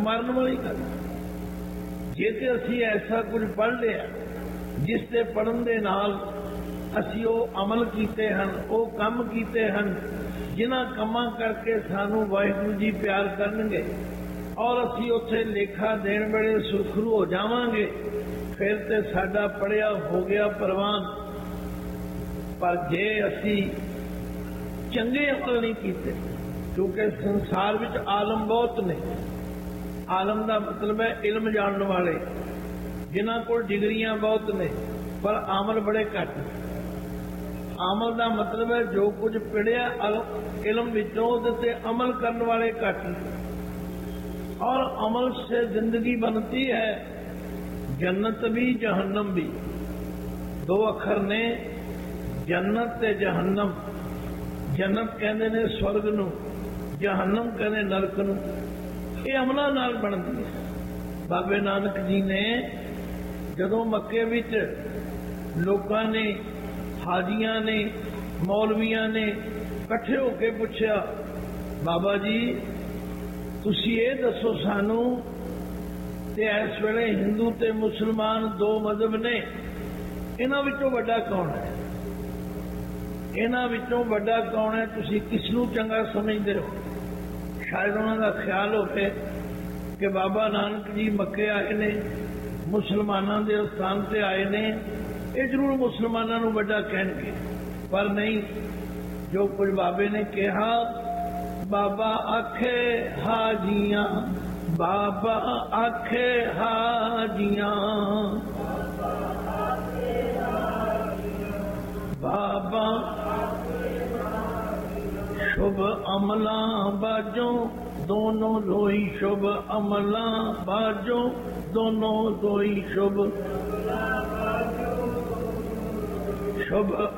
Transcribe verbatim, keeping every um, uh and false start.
मारन वाली गल। जे ते असी ऐसा कुछ पढ़ लिया जिसते पढ़न दे नाल असी वो अमल कीते हन, वो काम कीते हन जिन्हां कमां करके सानू वाहिगुरू जी प्यार करनगे और असी उत्थे लेखा देण वेले सुखरू हो जावांगे, फिर ते साडा पढ़िया हो गया परवान। पर जे असी चंगे अमल नहीं कीते, क्योंकि संसार विच आलम बहुत ने। आलम का मतलब है इल्म जानने वाले, जिन्हां कोल डिग्रियां बहुत ने पर अमल बड़े घट। अमल का मतलब है जो कुछ पढ़िया इल्म विचों ते अमल करने वाले घट। और अमल से जिंदगी बनती है, जन्नत भी जहन्नम भी। दो अखर ने, जन्नत ते जहन्नम। जन्नत कहते ने स्वर्ग नूं, जहन्नम कहते नरक नूं। ये अमलों नाल बनती है। बाबे नानक जी ने जदों मक्के विच लोकां ने, हाजियां ने, मौलवियां ने इकट्ठे होके पूछया, बाबा जी तुसी ये दसो सानू ते इस वेले हिंदू ते मुसलमान दो मजहब ने, इन्हां विचों वड्डा कौन है? इन्हां विचों वड्डा कौन है? तुसी किसनूं चंगा समझदे हो? शायद उन्हां दा ख्याल होवे कि बाबा नानक जी मक्के आए ने, मुसलमानां दे स्थान ते आए ने, ये जरूर मुसलमानां नूं वड्डा कहणगे। पर नहीं, जो कुछ बाबे ने कहा, बाबा आखे हाजियां, बाबा आखे हाजियां, बाबा शुभ अमला बाजो दोनों लोई, शुभ अमला बाजो दोनों लोई, शुभ शुभ